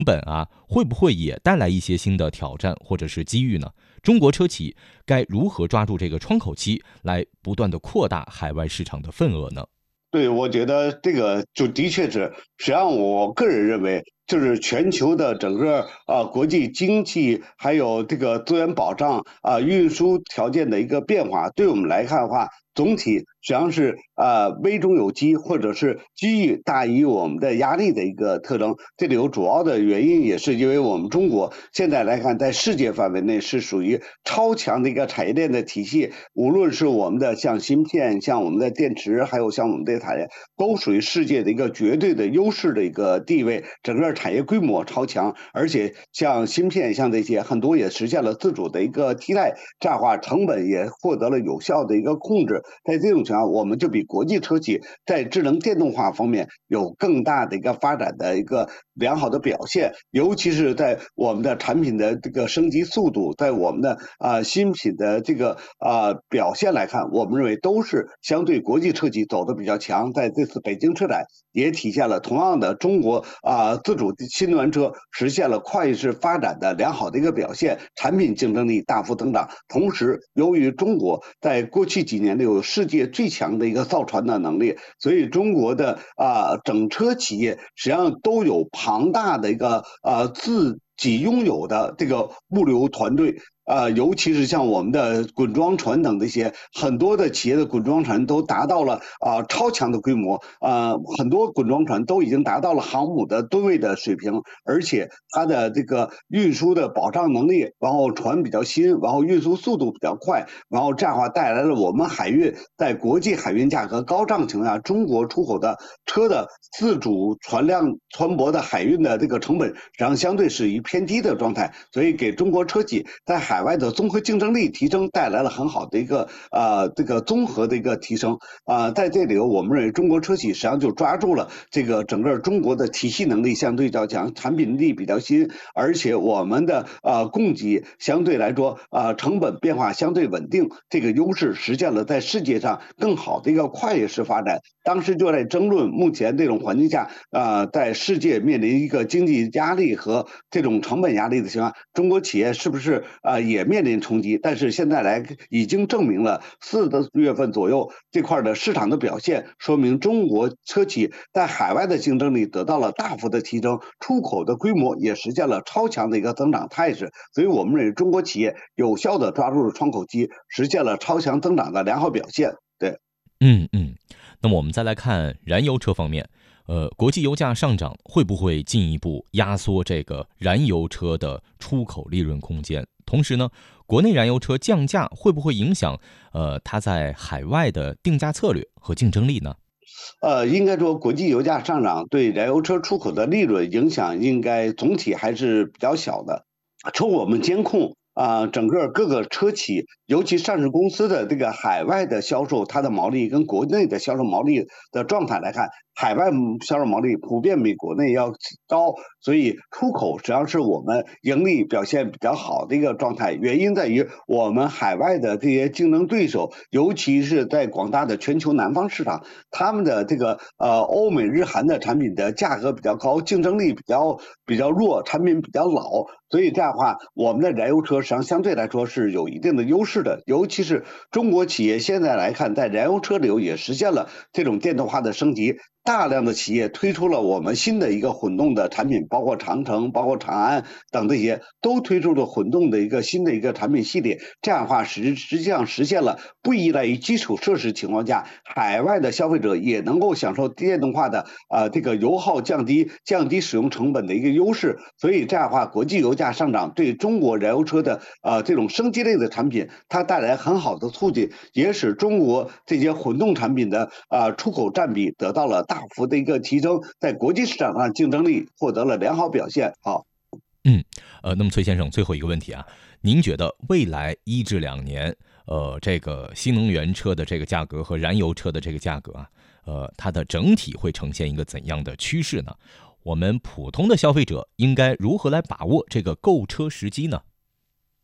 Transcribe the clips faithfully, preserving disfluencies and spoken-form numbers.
本啊，会不会也带来一些新的挑战或者是机遇呢？中国车企该如何抓住这个窗口期，来不断的扩大海外市场的份额呢？ 对，我觉得这个就的确是，实际上我个人认为，就是全球的整个啊国际经济还有这个资源保障啊运输条件的一个变化，对我们来看的话，总体实际上是呃危中有机，或者是机遇大于我们的压力的一个特征。这里有主要的原因，也是因为我们中国现在来看，在世界范围内是属于超强的一个产业链的体系，无论是我们的像芯片、像我们的电池，还有像我们的产业，都属于世界的一个绝对的优势的一个地位，整个产业规模超强，而且像芯片、像这些很多也实现了自主的一个替代，这样的话成本也获得了有效的一个控制。在这种情况，我们就比国际车企在智能电动化方面有更大的一个发展的一个良好的表现，尤其是在我们的产品的这个升级速度，在我们的啊、呃、新品的这个啊、呃、表现来看，我们认为都是相对国际车企走的比较强。在这次北京车展也体现了同样的中国啊、呃、自主新能源车实现了快速发展的良好的一个表现，产品竞争力大幅增长。同时，由于中国在过去几年里有世界最强的一个造船的能力，所以中国的啊、呃、整车企业实际上都有庞大的一个啊、呃、自己拥有的这个物流团队。呃，尤其是像我们的滚装船等这些很多的企业的滚装船都达到了啊、呃、超强的规模，呃，很多滚装船都已经达到了航母的吨位的水平，而且它的这个运输的保障能力，然后船比较新，然后运输速度比较快，然后这样的话带来了我们海运在国际海运价格高涨情况下，中国出口的车的自主船辆船舶的海运的这个成本实际上相对是于偏低的状态，所以给中国车企在海外的综合竞争力提升带来了很好的一个呃这个综合的一个提升啊、呃，在这里我们认为中国车企实际上就抓住了这个整个中国的体系能力相对较强，产品力比较新，而且我们的呃供给相对来说呃成本变化相对稳定，这个优势实现了在世界上更好的一个跨越式发展。当时就在争论，目前这种环境下，呃，在世界面临一个经济压力和这种成本压力的情况，中国企业是不是呃也面临冲击？但是现在来已经证明了四个月份左右这块的市场的表现，说明中国车企在海外的竞争力得到了大幅的提升，出口的规模也实现了超强的一个增长态势。所以我们认为中国企业有效的抓住了窗口期，实现了超强增长的良好表现。对。 嗯嗯，那么我们再来看燃油车方面，呃，国际油价上涨会不会进一步压缩这个燃油车的出口利润空间？同时呢，国内燃油车降价会不会影响呃它在海外的定价策略和竞争力呢？ 呃，应该说国际油价上涨对燃油车出口的利润影响应该总体还是比较小的。从我们监控啊、呃整个各个车企，尤其上市公司的这个海外的销售，它的毛利跟国内的销售毛利的状态来看，海外销售毛利普遍比国内要高，所以出口实际上是我们盈利表现比较好的一个状态。原因在于我们海外的这些竞争对手，尤其是在广大的全球南方市场，他们的这个呃欧美日韩的产品的价格比较高，竞争力比较比较弱，产品比较老，所以这样的话，我们的燃油车实际上相对来说是有一定的优势的。尤其是中国企业现在来看，在燃油车里也实现了这种电动化的升级，大量的企业推出了我们新的一个混动的产品，包括长城、包括长安等这些都推出了混动的一个新的一个产品系列。这样的话，实实际上实现了不依赖于基础设施情况下，海外的消费者也能够享受电动化的啊、呃、这个油耗降低、降低使用成本的一个优势。所以这样的话，国际油价上涨对中国燃油车的啊、呃、这种升级类的产品，它带来很好的促进，也使中国这些混动产品的啊、呃、出口占比得到了大幅的一个提升，在国际市场上竞争力获得了良好表现。好。 嗯，呃，那么崔先生，最后一个问题啊，您觉得未来一至两年，呃，这个新能源车的这个价格和燃油车的这个价格啊，呃，它的整体会呈现一个怎样的趋势呢？我们普通的消费者应该如何来把握这个购车时机呢？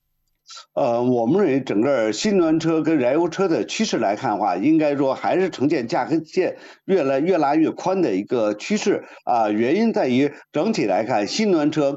呃，我们认为整个新能源车跟燃油车的趋势来看的话，应该说还是呈现价格线越来越拉越宽的一个趋势啊。原因在于整体来看，新能源车